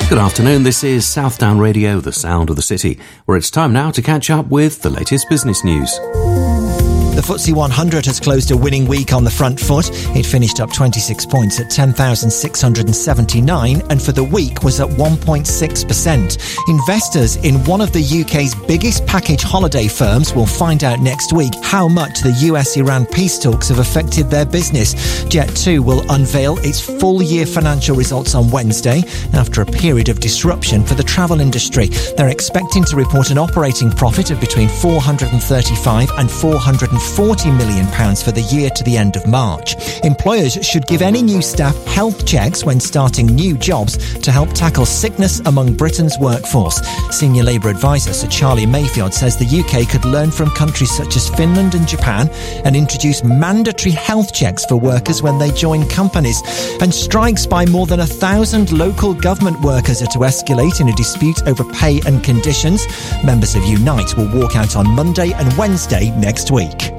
Good afternoon, this is Southdown Radio, the sound of the city, where it's time now to catch up with the latest business news. The FTSE 100 has closed a winning week on the front foot. It finished up 26 points at 10,679 and for the week was at 1.6%. Investors in one of the UK's biggest package holiday firms will find out next week how much the US-Iran peace talks have affected their business. Jet2 will unveil its full-year financial results on Wednesday after a period of disruption for the travel industry. They're expecting to report an operating profit of between £435 and £440 million for the year to the end of March. Employers should give any new staff health checks when starting new jobs to help tackle sickness among Britain's workforce. Senior Labour advisor Sir Charlie Mayfield says the UK could learn from countries such as Finland and Japan and introduce mandatory health checks for workers when they join companies. And strikes by more than 1,000 local government workers are to escalate in a dispute over pay and conditions. Members of Unite will walk out on Monday and Wednesday next week.